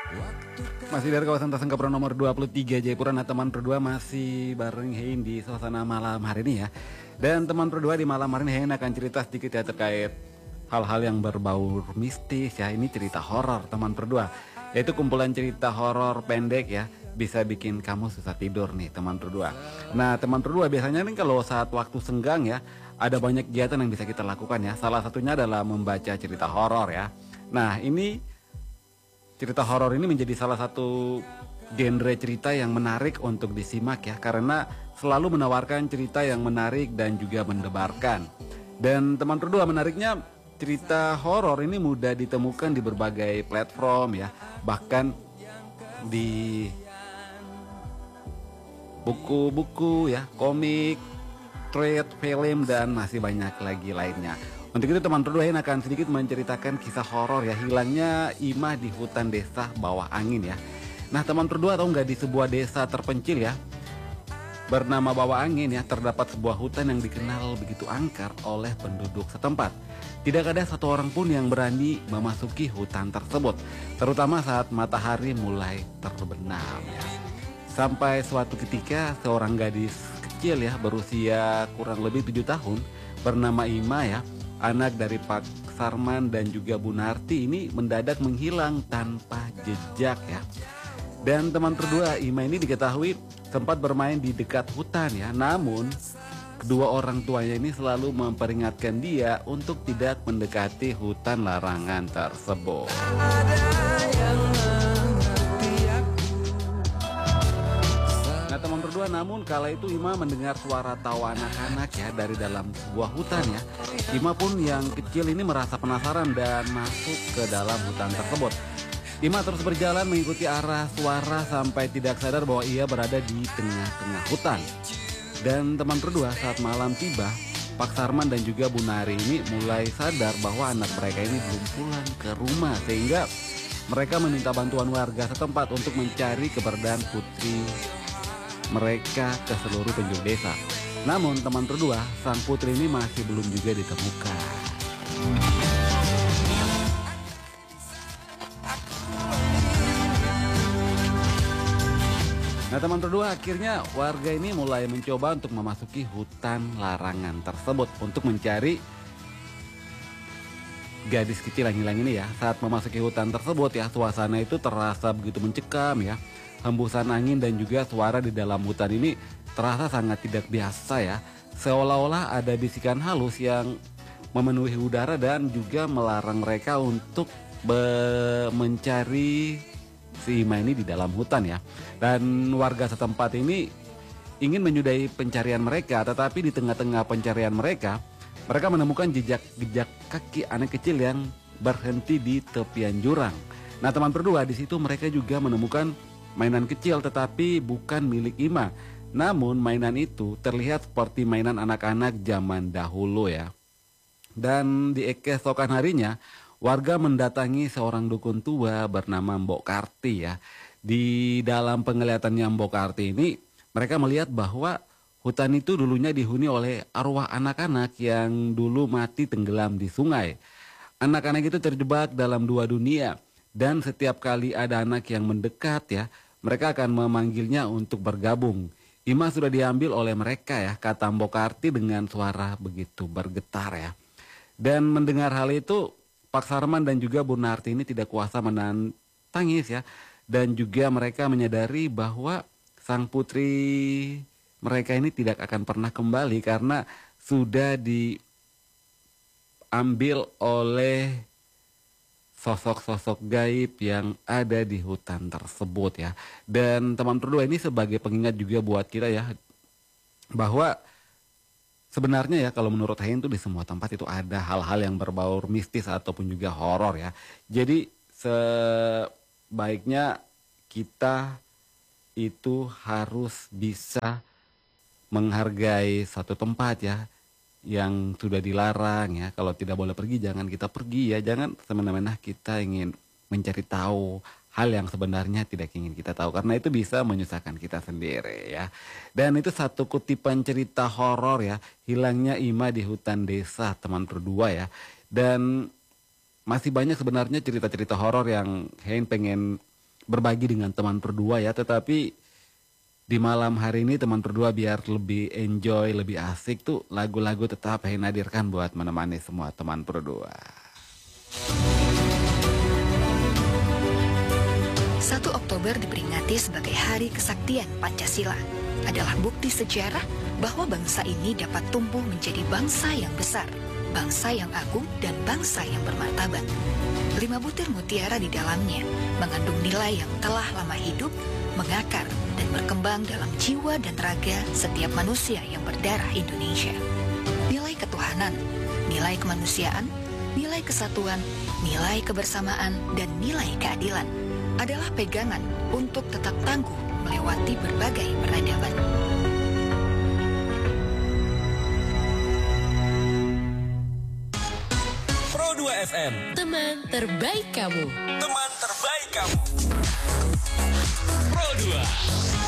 Masih dari kawasan Tasengkapura nomor 23 Jayapura. Nah, teman berdua masih bareng Hein di suasana malam hari ini ya. Dan teman berdua di malam hari ini Hein akan cerita sedikit ya terkait hal-hal yang berbau mistis ya. Ini cerita horor teman berdua, yaitu kumpulan cerita horor pendek ya. Bisa bikin kamu susah tidur nih teman berdua. Nah, teman berdua biasanya nih kalau saat waktu senggang ya, ada banyak kegiatan yang bisa kita lakukan ya. Salah satunya adalah membaca cerita horor ya. Nah, ini cerita horor ini menjadi salah satu genre cerita yang menarik untuk disimak ya, karena selalu menawarkan cerita yang menarik dan juga mendebarkan. Dan teman berdua, menariknya cerita horor ini mudah ditemukan di berbagai platform ya, bahkan di buku-buku ya, komik, thread, film, dan masih banyak lagi lainnya. Untuk itu teman berdua ini akan sedikit menceritakan kisah horor ya, hilangnya Imah di hutan desa bawah angin ya. Nah, teman berdua tahu nggak, di sebuah desa terpencil ya bernama Bawah Angin ya, terdapat sebuah hutan yang dikenal begitu angker oleh penduduk setempat. Tidak ada satu orang pun yang berani memasuki hutan tersebut, terutama saat matahari mulai terbenam ya. Sampai suatu ketika seorang gadis kecil ya, berusia kurang lebih 7 tahun, bernama Ima ya, anak dari Pak Sarman dan juga Bu Narti, ini mendadak menghilang tanpa jejak ya. Dan teman berdua, Ima ini diketahui sempat bermain di dekat hutan ya. Namun kedua orang tuanya ini selalu memperingatkan dia untuk tidak mendekati hutan larangan tersebut. Nah, teman berdua, namun kala itu Ima mendengar suara tawa anak-anak ya dari dalam sebuah hutan ya. Ima pun yang kecil ini merasa penasaran dan masuk ke dalam hutan tersebut. Ima terus berjalan mengikuti arah suara sampai tidak sadar bahwa ia berada di tengah-tengah hutan. Dan teman berdua, saat malam tiba, Pak Sarman dan juga Bu Nari ini mulai sadar bahwa anak mereka ini belum pulang ke rumah, sehingga mereka meminta bantuan warga setempat untuk mencari keberadaan putri mereka ke seluruh penjuru desa. Namun teman berdua, sang putri ini masih belum juga ditemukan. Nah, teman berdua, akhirnya warga ini mulai mencoba untuk memasuki hutan larangan tersebut untuk mencari gadis kecil yang hilang ini ya. Saat memasuki hutan tersebut ya, suasana itu terasa begitu mencekam ya. Hembusan angin dan juga suara di dalam hutan ini terasa sangat tidak biasa ya. Seolah-olah ada bisikan halus yang memenuhi udara dan juga melarang mereka untuk mencari si Ima ini di dalam hutan ya. Dan warga setempat ini ingin menyudahi pencarian mereka, tetapi di tengah-tengah pencarian mereka menemukan jejak kaki anak kecil yang berhenti di tepian jurang. Nah, teman berdua, di situ mereka juga menemukan mainan kecil tetapi bukan milik Ima. Namun mainan itu terlihat seperti mainan anak-anak zaman dahulu ya. Dan di keesokan harinya, warga mendatangi seorang dukun tua bernama Mbok Karti ya. Di dalam penglihatannya Mbok Karti ini, mereka melihat bahwa hutan itu dulunya dihuni oleh arwah anak-anak yang dulu mati tenggelam di sungai. Anak-anak itu terjebak dalam dua dunia, dan setiap kali ada anak yang mendekat ya, mereka akan memanggilnya untuk bergabung. Ima sudah diambil oleh mereka ya, kata Mbok Karti dengan suara begitu bergetar ya. Dan mendengar hal itu, Pak Sarman dan juga Bu Narti ini tidak kuasa menahan tangis ya. Dan juga mereka menyadari bahwa sang putri mereka ini tidak akan pernah kembali karena sudah diambil oleh sosok-sosok gaib yang ada di hutan tersebut ya. Dan teman berdua, ini sebagai pengingat juga buat kita ya, bahwa sebenarnya ya kalau menurut Hein tuh di semua tempat itu ada hal-hal yang berbau mistis ataupun juga horor ya. Jadi sebaiknya kita itu harus bisa menghargai satu tempat ya yang sudah dilarang ya. Kalau tidak boleh pergi, jangan kita pergi ya. Jangan semena-mena kita ingin mencari tahu hal yang sebenarnya tidak ingin kita tahu, karena itu bisa menyusahkan kita sendiri ya. Dan itu satu kutipan cerita horor ya, hilangnya Ima di hutan desa teman berdua ya. Dan masih banyak sebenarnya cerita-cerita horor yang Hein pengen berbagi dengan teman berdua ya, tetapi di malam hari ini teman berdua biar lebih enjoy, lebih asik tuh lagu-lagu tetap Hena hadirkan buat menemani semua teman berdua. 1 Oktober diperingati sebagai Hari Kesaktian Pancasila. Adalah bukti sejarah bahwa bangsa ini dapat tumbuh menjadi bangsa yang besar, bangsa yang agung, dan bangsa yang bermartabat. 5 butir mutiara di dalamnya mengandung nilai yang telah lama hidup, mengakar, dan berkembang dalam jiwa dan raga setiap manusia yang berdarah Indonesia. Nilai ketuhanan, nilai kemanusiaan, nilai kesatuan, nilai kebersamaan, dan nilai keadilan adalah pegangan untuk tetap tangguh melewati berbagai peradaban. Pro 2 FM, teman terbaik kamu. teman terbaik kamu.